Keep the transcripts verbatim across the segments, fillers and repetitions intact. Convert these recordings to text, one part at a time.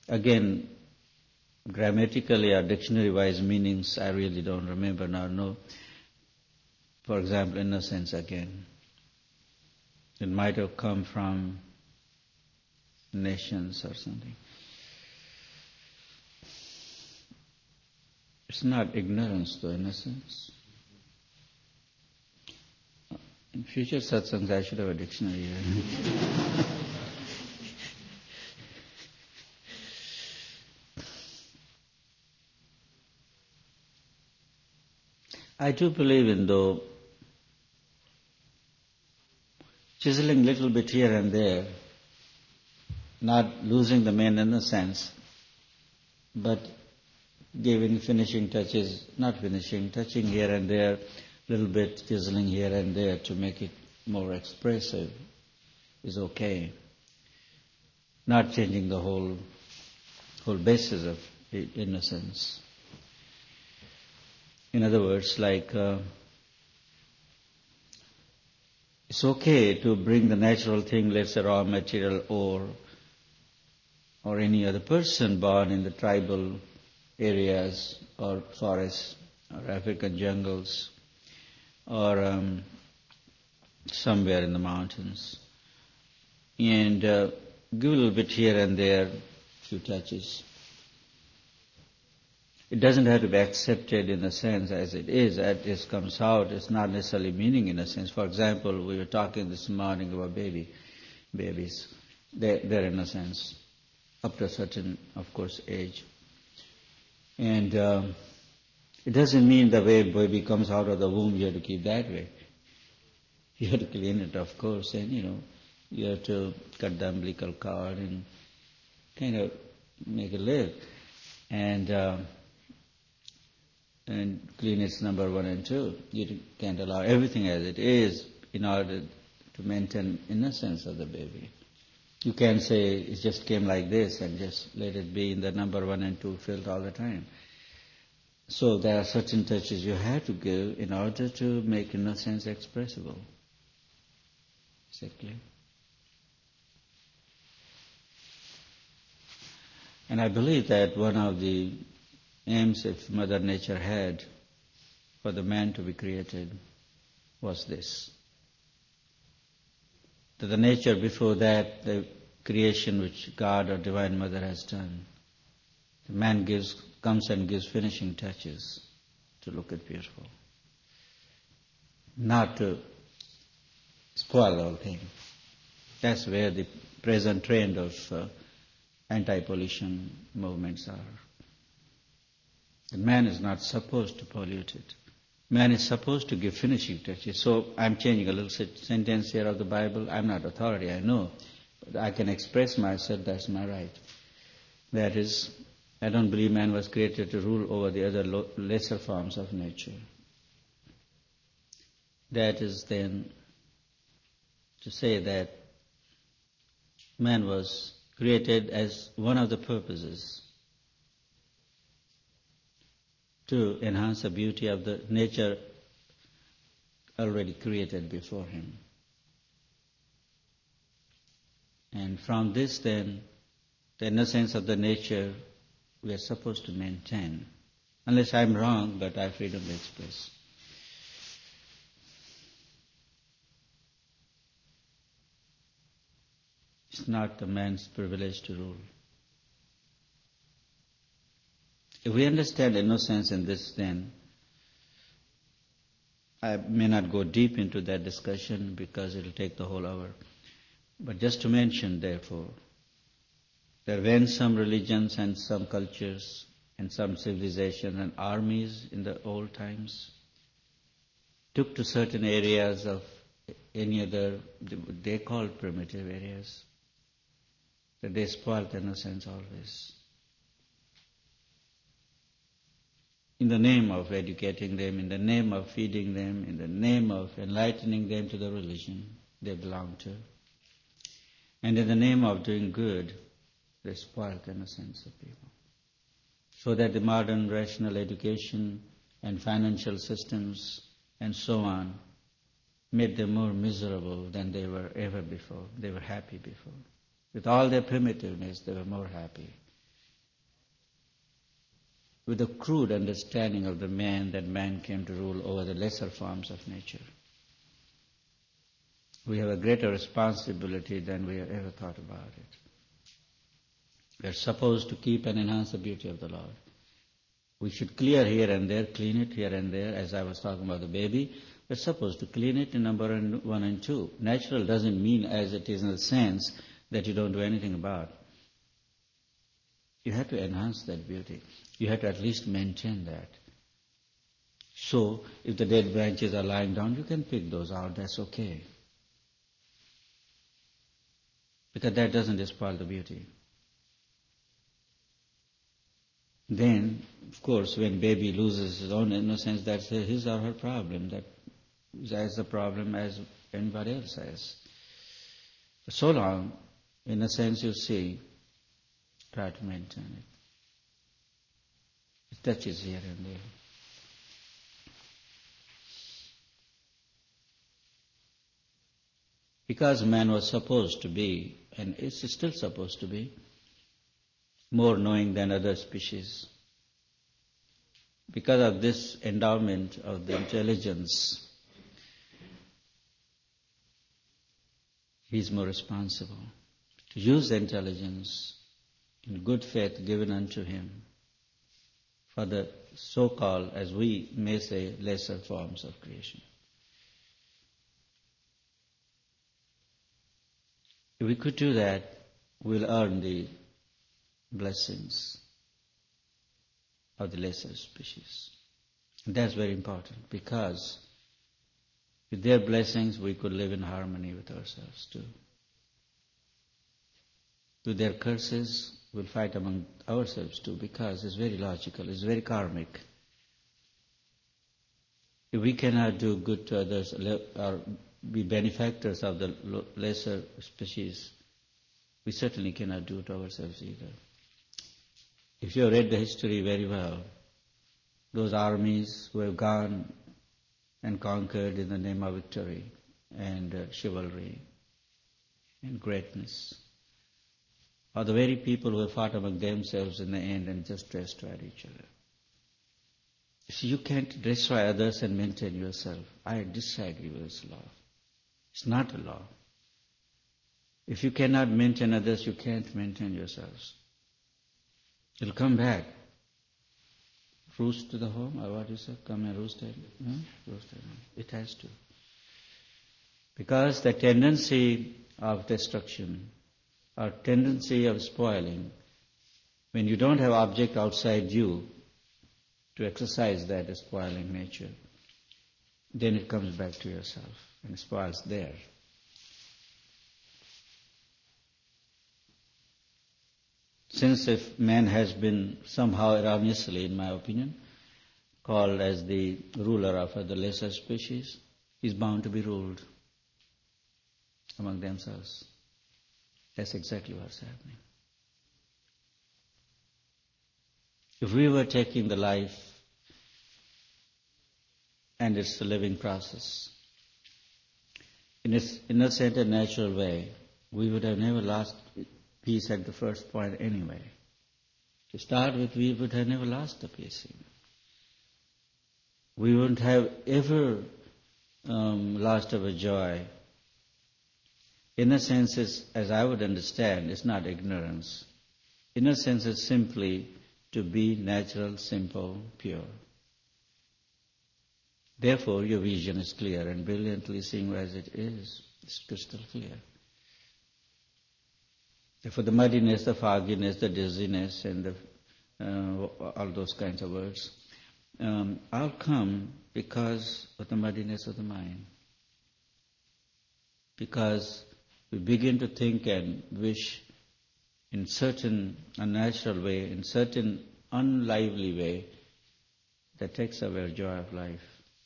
Again, grammatically or dictionary-wise meanings, I really don't remember now. No. For example, innocence again. It might have come from nations or something. It's not ignorance though, innocence. In future satsangs, I should have a dictionary here. I do believe in though chiseling little bit here and there, not losing the main innocence, but giving finishing touches, not finishing, touching here and there, little bit chiseling here and there to make it more expressive is okay. Not changing the whole whole basis of innocence. In other words, like uh, it's okay to bring the natural thing, let's say raw material, or or any other person born in the tribal areas or forests or African jungles or um, somewhere in the mountains, and uh, give a little bit here and there, few touches. It doesn't have to be accepted in a sense as it is, as it comes out. It's not necessarily meaning in a sense. For example, we were talking this morning about baby, babies. They're, they're in a sense, up to a certain, of course, age. And um, it doesn't mean the way baby comes out of the womb, you have to keep that way. You have to clean it, of course, and, you know, you have to cut the umbilical cord and kind of make it live. And... Uh, and clean its number one and two. You can't allow everything as it is in order to maintain innocence of the baby. You can't say it just came like this and just let it be in the number one and two filled all the time. So there are certain touches you have to give in order to make innocence expressible. Is that clear? And I believe that one of the aims if Mother Nature had for the man to be created was this. That the nature before that, the creation which God or Divine Mother has done, the man gives, comes and gives finishing touches to look at beautiful. Not to spoil the whole thing. That's where the present trend of uh, anti-pollution movements are. The man is not supposed to pollute it. Man is supposed to give finishing touches. So I'm changing a little sentence here of the Bible. I'm not authority, I know. But I can express myself, that's my right. That is, I don't believe man was created to rule over the other lesser forms of nature. That is then to say that man was created as one of the purposes to enhance the beauty of the nature already created before him. And from this then, the innocence of the nature we are supposed to maintain. Unless I'm wrong, but I have freedom to express. It's not the man's privilege to rule. If we understand innocence in this, then I may not go deep into that discussion because it will take the whole hour. But just to mention, therefore, that when some religions and some cultures and some civilizations and armies in the old times took to certain areas of any other, they called primitive areas, that they spoiled innocence always. In the name of educating them, in the name of feeding them, in the name of enlightening them to the religion they belong to, and in the name of doing good, they spoil the innocence of people. So that the modern rational education and financial systems and so on made them more miserable than they were ever before. They were happy before. With all their primitiveness, they were more happy. with a crude understanding of the man that man came to rule over the lesser forms of nature. We have a greater responsibility than we have ever thought about it. We are supposed to keep and enhance the beauty of the Lord. We should clear here and there, clean it here and there, as I was talking about the baby. We're supposed to clean it in number one and two. Natural doesn't mean as it is in the sense that you don't do anything about. You have to enhance that beauty. You have to at least maintain that. So, if the dead branches are lying down, you can pick those out, that's okay. Because that doesn't spoil the beauty. Then, of course, when baby loses his own innocence, that's his or her problem. That is as a problem as anybody else has. For so long, in a sense, you see, try to maintain it. It touches here and there. Because man was supposed to be, and is still supposed to be, more knowing than other species. Because of this endowment of the intelligence, he is more responsible to use the intelligence in good faith given unto him for the so-called, as we may say, lesser forms of creation. If we could do that, we'll earn the blessings of the lesser species. And that's very important, because with their blessings we could live in harmony with ourselves too. With their curses we'll fight among ourselves too, because it's very logical, it's very karmic. If we cannot do good to others or be benefactors of the lesser species, we certainly cannot do it to ourselves either. If you have read the history very well, those armies who have gone and conquered in the name of victory and uh, chivalry and greatness are the very people who have fought among themselves in the end and just destroyed each other. So you can't destroy others and maintain yourself. I disagree with this law. It's not a law. If you cannot maintain others, you can't maintain yourselves. It'll come back. Roost to the home, or what you say? Come and roost it. No? Roost it. It has to. Because the tendency of destruction, or tendency of spoiling, when you don't have object outside you to exercise that spoiling nature, then it comes back to yourself and spoils there. Since if man has been somehow erroneously, in my opinion, called as the ruler of the lesser species, he is bound to be ruled among themselves. That's exactly what's happening. If we were taking the life and its living process in its innocent and natural way, we would have never lost peace at the first point anyway. To start with, we would have never lost the peace. We wouldn't have ever um, lost our joy. Innocence is, as I would understand, is not ignorance. Innocence is simply to be natural, simple, pure. Therefore, your vision is clear, and brilliantly seeing as it is, it's crystal clear. Therefore, the muddiness, the fogginess, the dizziness, and the, uh, all those kinds of words, um, all come because of the muddiness of the mind. Because we begin to think and wish in certain unnatural way, in certain unlively way, that takes away our joy of life.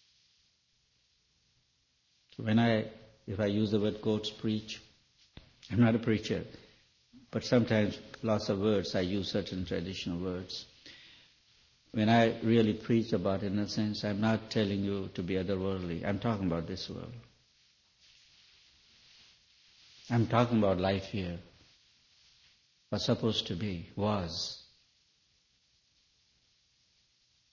When I, if I use the word quotes, preach, I'm not a preacher, but sometimes lots of words, I use certain traditional words. When I really preach about innocence, I'm not telling you to be otherworldly. I'm talking about this world. I'm talking about life here. What's supposed to be, was.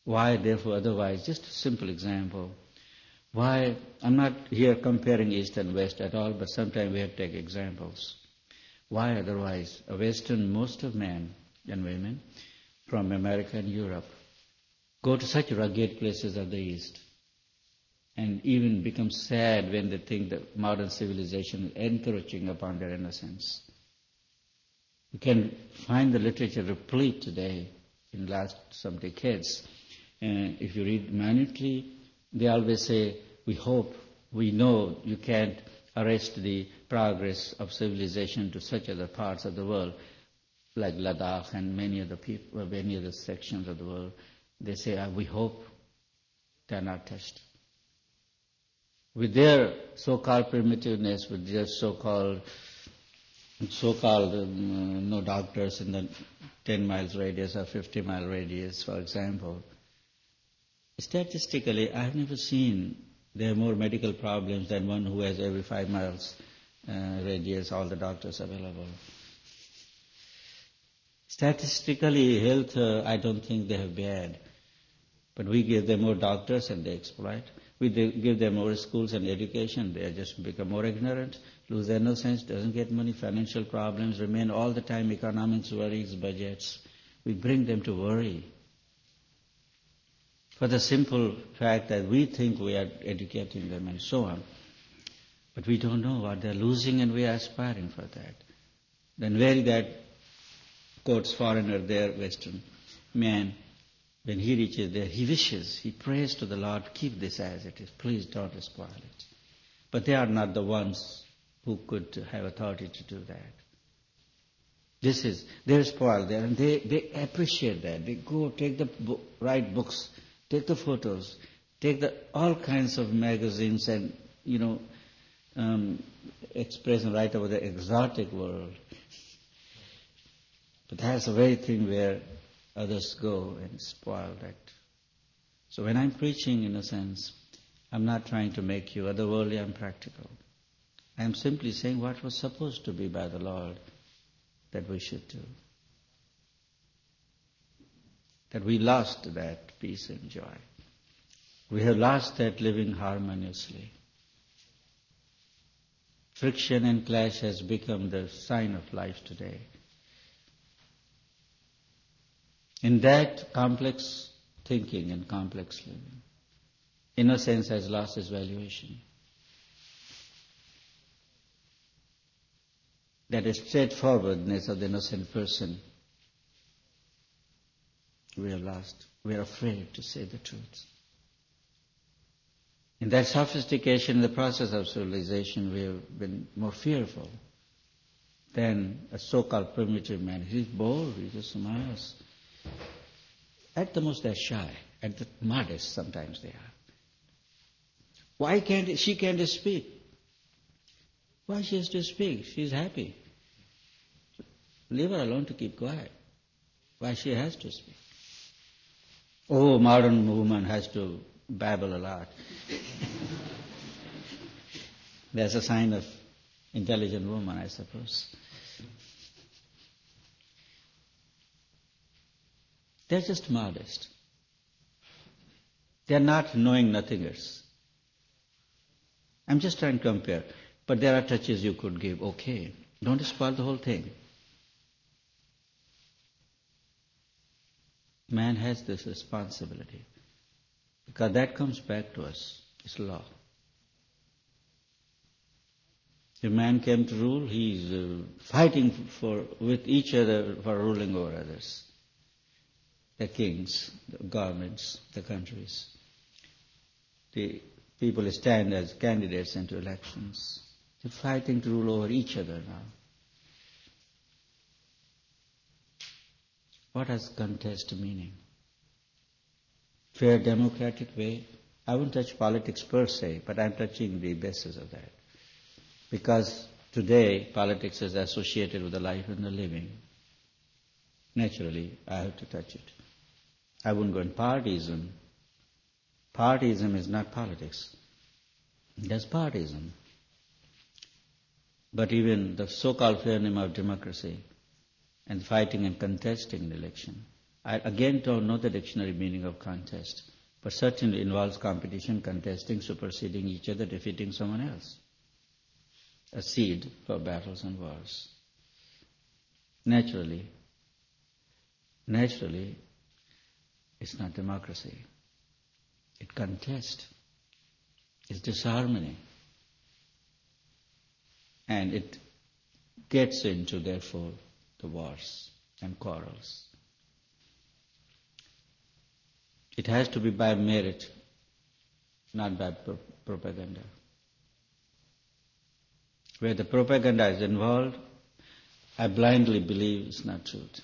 Why, therefore, otherwise? Just a simple example. Why? I'm not here comparing East and West at all, but sometimes we have to take examples. Why otherwise? A Western, most of men and women from America and Europe go to such rugged places of the East and even become sad when they think that modern civilization is encroaching upon their innocence. You can find the literature replete today in the last some decades. And if you read minutely, they always say, we hope, we know you can't arrest the progress of civilization to such other parts of the world, like Ladakh and many other people, many other sections of the world. They say, ah, we hope they are not touched. With their so-called primitiveness, with their so-called so-called um, no doctors in the ten miles radius or fifty mile radius, for example, statistically, I have never seen there are more medical problems than one who has every five miles uh, radius, all the doctors available. Statistically, health, uh, I don't think they have bad. But we give them more doctors and they exploit. We give them more schools and education, they just become more ignorant, lose their innocence, doesn't get money, financial problems, remain all the time, economics, worries, budgets. We bring them to worry. For the simple fact that we think we are educating them and so on. But we don't know what they're losing and we are aspiring for that. Then where that, quotes foreigner there, Western man, when he reaches there, he wishes, he prays to the Lord, keep this as it is, please don't spoil it. But they are not the ones who could have authority to do that. This is, they're spoiled there and they, they appreciate that. They go take the book, write books, take the photos, take the all kinds of magazines and, you know, um, express and write about the exotic world. But that's the very thing where others go and spoil that. So when I'm preaching, in a sense, I'm not trying to make you otherworldly and practical. I'm simply saying what was supposed to be by the Lord that we should do. That we lost that peace and joy. We have lost that living harmoniously. Friction and clash has become the sign of life today. In that complex thinking and complex living, innocence has lost its valuation. That is straightforwardness of the innocent person we have lost. We are afraid to say the truth. In that sophistication, in the process of civilization, we have been more fearful than a so-called primitive man. He's bold, he just smiles. At the most, they're shy. At the modest, sometimes they are. Why can't she can't speak? Why she has to speak? She's happy. Leave her alone to keep quiet. Why she has to speak? Oh, modern woman has to babble a lot. That's a sign of intelligent woman, I suppose. They're just modest. They're not knowing nothingers. I'm just trying to compare. But there are touches you could give. Okay. Don't spoil the whole thing. Man has this responsibility. Because that comes back to us. It's law. If man came to rule, he's uh, fighting for with each other for ruling over others. The kings, the governments, the countries. The people stand as candidates into elections. They're fighting to rule over each other now. What has contest meaning? Fair democratic way? I won't touch politics per se, but I'm touching the basis of that. Because today politics is associated with the life and the living. Naturally, I have to touch it. I wouldn't go in partyism. Partyism is not politics. That's partyism. But even the so-called fair name of democracy and fighting and contesting the election, I again don't know the dictionary meaning of contest, but certainly involves competition, contesting, superseding each other, defeating someone else. A seed for battles and wars. Naturally, naturally, it's not democracy. It contests. It's disharmony. And it gets into, therefore, the wars and quarrels. It has to be by merit, not by pro- propaganda. Where the propaganda is involved, I blindly believe it's not truth.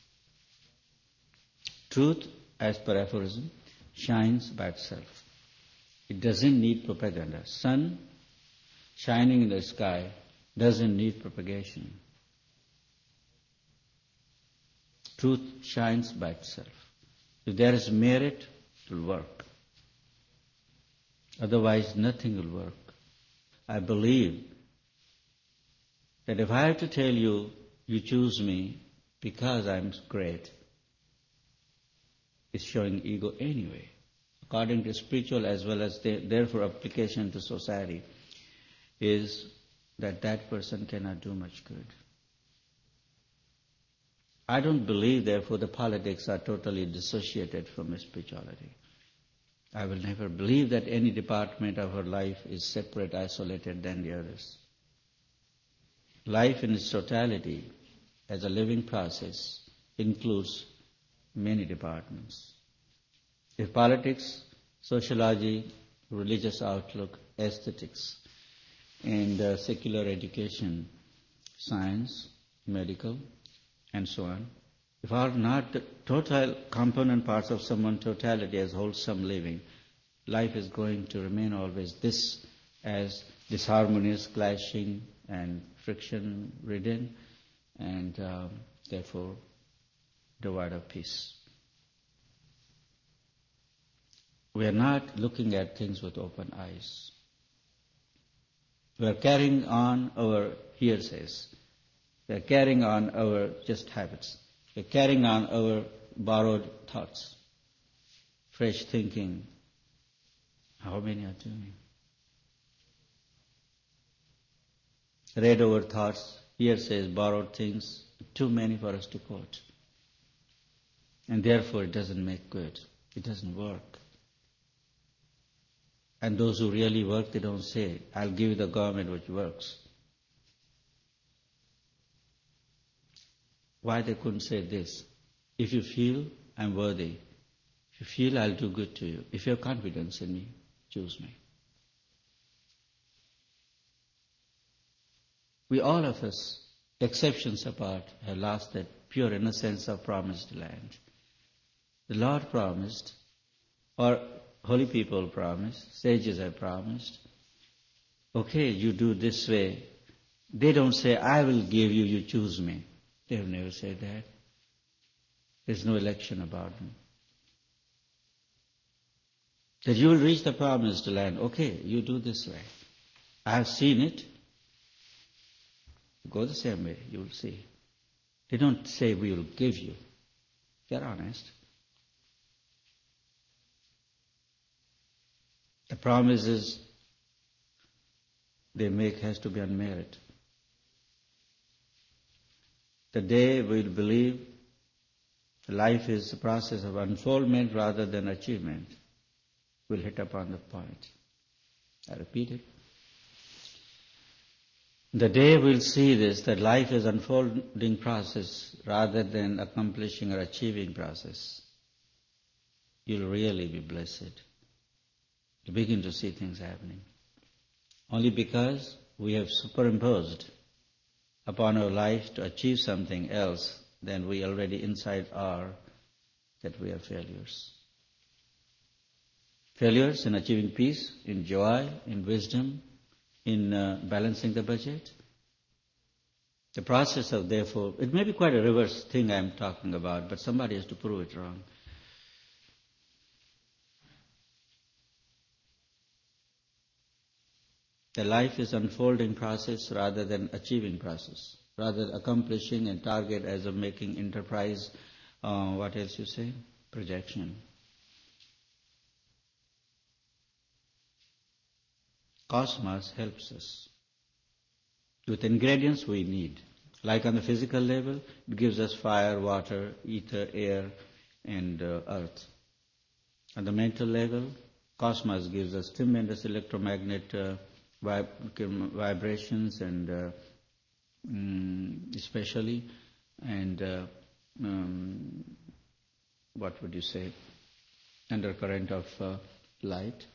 Truth, as per aphorism, shines by itself. It doesn't need propaganda. Sun shining in the sky doesn't need propagation. Truth shines by itself. If there is merit, it will work. Otherwise, nothing will work. I believe that if I have to tell you, you choose me because I'm great, it's showing ego anyway. According to spiritual as well as the, therefore application to society, is that that person cannot do much good. I don't believe, therefore, the politics are totally dissociated from spirituality. I will never believe that any department of our life is separate, isolated than the others. Life in its totality, as a living process, includes many departments. If politics, sociology, religious outlook, aesthetics, and uh, secular education, science, medical, and so on, if are not the total component parts of someone's totality as wholesome living, life is going to remain always this as disharmonious, clashing, and friction-ridden, and um, therefore devoid of peace. We are not looking at things with open eyes. We are carrying on our hearsays. We are carrying on our just habits. We are carrying on our borrowed thoughts, fresh thinking. How many are doing? Read over thoughts, hearsays, borrowed things, too many for us to quote. And therefore it doesn't make good. It doesn't work. And those who really work, they don't say, I'll give you the government which works. Why they couldn't say this? If you feel I'm worthy, if you feel I'll do good to you, if you have confidence in me, choose me. We all of us, exceptions apart, have lost that pure innocence of promised land. The Lord promised, or holy people promised, sages have promised, okay, you do this way. They don't say, I will give you, you choose me. They have never said that. There's no election about them. That you will reach the promised land. Okay, you do this way. I have seen it. Go the same way, you will see. They don't say we will give you. They're honest. The promises they make has to be on merit. The day we will believe life is a process of unfoldment rather than achievement, we'll hit upon the point. I repeat it. The day we'll see this, that life is unfolding process rather than accomplishing or achieving process, you'll really be blessed. You begin to see things happening. Only because we have superimposed upon our life to achieve something else than we already inside are, that we are failures. Failures in achieving peace, in joy, in wisdom, in uh, balancing the budget. The process of, therefore, it may be quite a reverse thing I'm talking about, but somebody has to prove it wrong. The life is unfolding process rather than achieving process, rather accomplishing and target as of making enterprise Uh, what else you say? Projection. Cosmos helps us with ingredients we need. Like on the physical level, it gives us fire, water, ether, air, and uh, earth. On the mental level, cosmos gives us tremendous electromagnet uh, vib- vibrations and uh, mm, especially, and uh, um, what would you say, undercurrent of uh, light.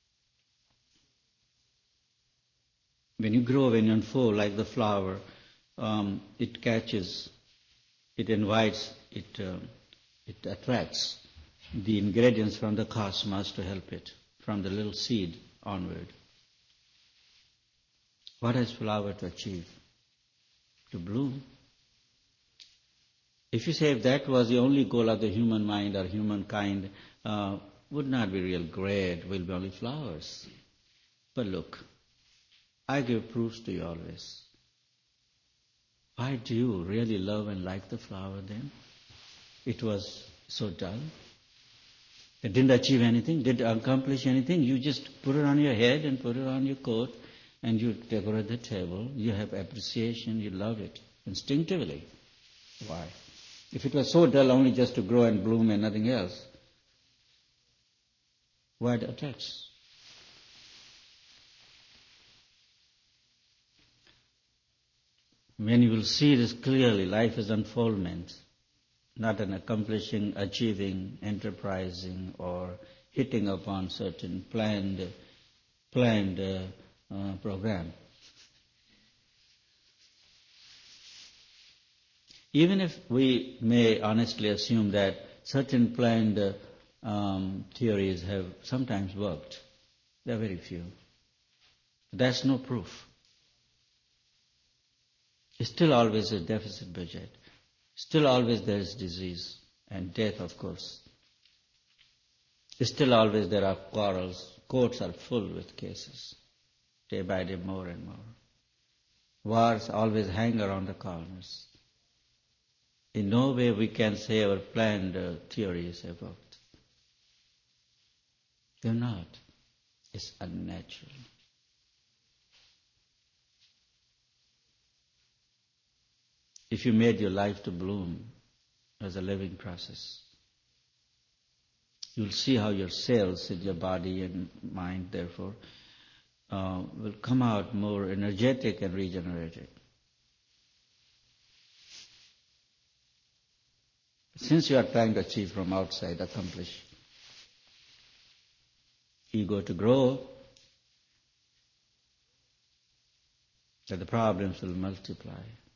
When you grow, when you unfold like the flower, um, it catches, it invites, it, uh, it attracts the ingredients from the cosmos to help it, from the little seed onward. What has flower to achieve? To bloom. If you say if that was the only goal of the human mind or humankind, uh, would not be real great, will be only flowers. But look, I give proofs to you always. Why do you really love and like the flower then? It was so dull. It didn't achieve anything, didn't accomplish anything. You just put it on your head and put it on your coat and you decorate the table. You have appreciation, you love it instinctively. Why? If it was so dull only just to grow and bloom and nothing else, why the attacks? When you will see this clearly, life is unfoldment, not an accomplishing, achieving, enterprising, or hitting upon certain planned, planned uh, uh, program. Even if we may honestly assume that certain planned uh, um, theories have sometimes worked, there are very few. That's no proof. Still always a deficit budget. Still always there is disease and death, of course. Still always there are quarrels. Courts are full with cases, day by day more and more. Wars always hang around the corners. In no way we can say our planned uh, theories have worked. They're not. It's unnatural. If you made your life to bloom as a living process, you'll see how your cells in your body and mind, therefore, uh, will come out more energetic and regenerated. Since you are trying to achieve from outside, accomplish, ego to grow, that the problems will multiply.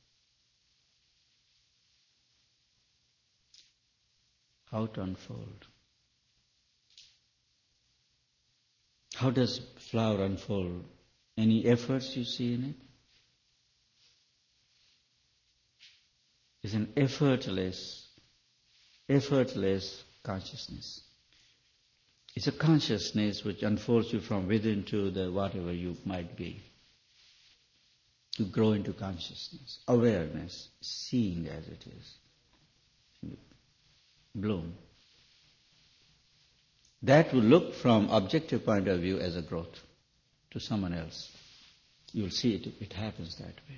How to unfold? How does flower unfold? Any efforts you see in it? It's an effortless, effortless consciousness. It's a consciousness which unfolds you from within to the whatever you might be. To grow into consciousness, awareness, seeing as it is. Bloom. That will look from objective point of view as a growth to someone else. You'll see it, it happens that way.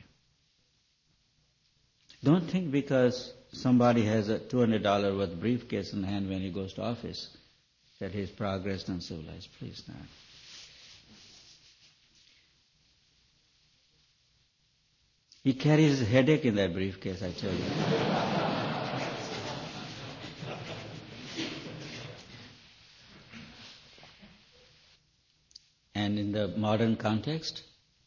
Don't think because somebody has a two hundred dollars worth briefcase in hand when he goes to office that he's progressed and civilized. Please not. He carries a headache in that briefcase, I tell you. And in the modern context,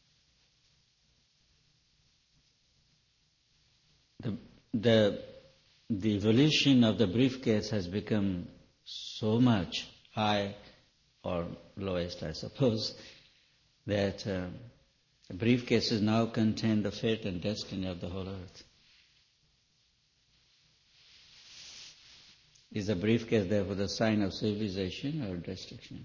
the, the, the evolution of the briefcase has become so much high or lowest, I suppose, that uh, the briefcases now contain the fate and destiny of the whole earth. Is the briefcase therefore the sign of civilization or destruction?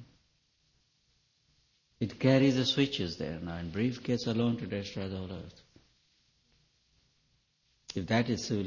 It carries the switches there now, and briefcase alone to destroy the whole earth. If that is civilization,